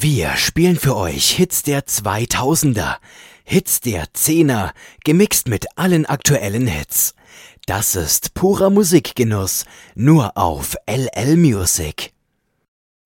Wir spielen für euch Hits der 2000er, Hits der 10er, gemixt mit allen aktuellen Hits. Das ist purer Musikgenuss, nur auf LL Music.